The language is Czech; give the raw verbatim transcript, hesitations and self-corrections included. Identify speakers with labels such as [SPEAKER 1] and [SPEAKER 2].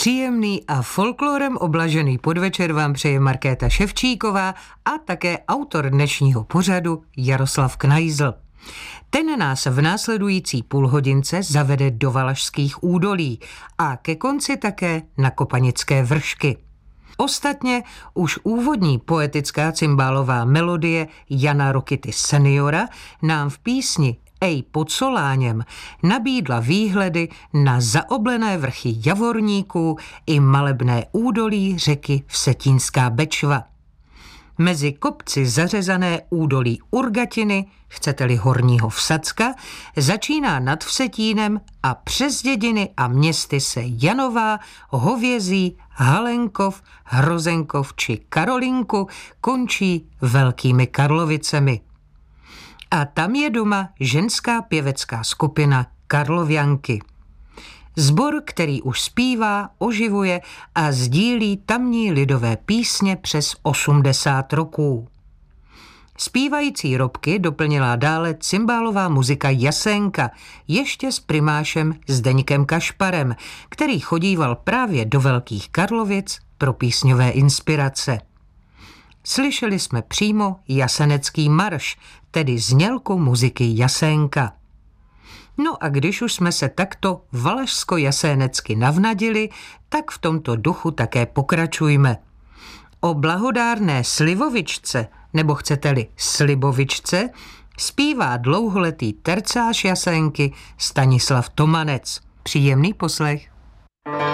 [SPEAKER 1] Příjemný a folklorem oblažený podvečer vám přeje Markéta Ševčíková a také autor dnešního pořadu Jaroslav Knajzl. Ten nás v následující půlhodince zavede do Valašských údolí a ke konci také na Kopanické vršky. Ostatně už úvodní poetická cymbálová melodie Jana Rokity seniora nám v písni Ej pod Soláněm nabídla výhledy na zaoblené vrchy Javorníků i malebné údolí řeky Vsetínská Bečva. Mezi kopci zařezané údolí Urgatiny, chcete-li Horního Vsacka, začíná nad Vsetínem a přes dědiny a městy se Janová, Hovězí, Halenkov, Hrozenkov či Karolinku končí Velkými Karlovicemi. A tam je doma ženská pěvecká skupina Karlovianky. Sbor, který už zpívá, oživuje a sdílí tamní lidové písně přes osmdesát roků. Zpívající robky doplnila dále cymbálová muzika Jasénka, ještě s primášem Zdeňkem Kašparem, který chodíval právě do Velkých Karlovic pro písňové inspirace. Slyšeli jsme přímo jasenecký marš, tedy znělku muziky Jasénka. No a když už jsme se takto valašsko-jasénecky navnadili, tak v tomto duchu také pokračujme. O blahodárné slivovičce, nebo chcete-li slibovičce, zpívá dlouholetý tercář Jasénky Stanislav Tomanec. Příjemný poslech.